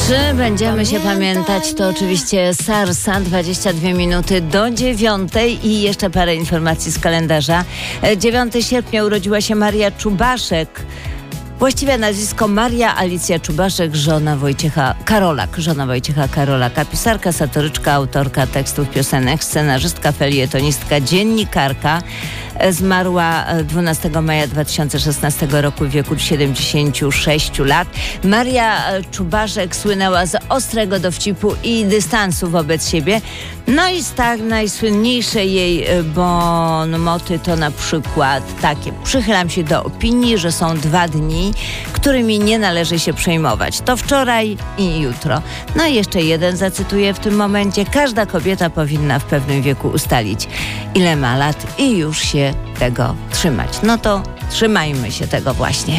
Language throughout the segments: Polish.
Czy będziemy się pamiętać, to oczywiście Sarsa, 22 minuty do 9 i jeszcze parę informacji z kalendarza. 9 sierpnia urodziła się Maria Czubaszek. Właściwe nazwisko Maria Alicja Czubaszek, żona Wojciecha Karolaka, pisarka, satyryczka, autorka tekstów piosenek, scenarzystka, felietonistka, dziennikarka. Zmarła 12 maja 2016 roku w wieku 76 lat. Maria Czubaszek słynęła z ostrego dowcipu i dystansu wobec siebie. No i najsłynniejsze jej bon moty to na przykład takie: przychylam się do opinii, że są 2 dni, którymi nie należy się przejmować. To wczoraj i jutro. No i jeszcze jeden zacytuję w tym momencie: każda kobieta powinna w pewnym wieku ustalić, ile ma lat i już się tego trzymać. No to trzymajmy się tego właśnie.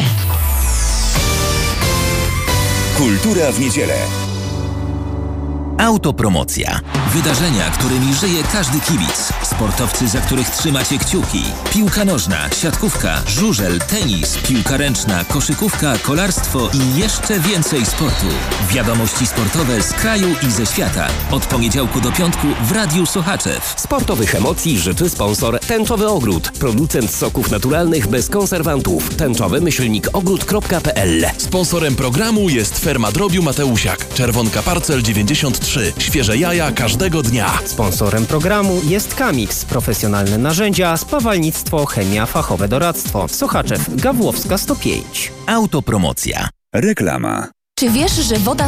Kultura w niedzielę. Autopromocja. Wydarzenia, którymi żyje każdy kibic. Sportowcy, za których trzymacie kciuki. Piłka nożna, siatkówka, żużel, tenis, piłka ręczna, koszykówka, kolarstwo i jeszcze więcej sportu. Wiadomości sportowe z kraju i ze świata. Od poniedziałku do piątku w Radiu Sochaczew. Sportowych emocji życzy sponsor Tęczowy Ogród. Producent soków naturalnych bez konserwantów. tęczowy-ogród.pl. Sponsorem programu jest Ferma Drobiu Mateusiak. Czerwonka Parcel 93. Świeże jaja każdego dnia. Sponsorem programu jest Kamix. Profesjonalne narzędzia, spawalnictwo, chemia, fachowe doradztwo. Sochaczew, Gawłowska 105. Autopromocja. Reklama. Czy wiesz, że woda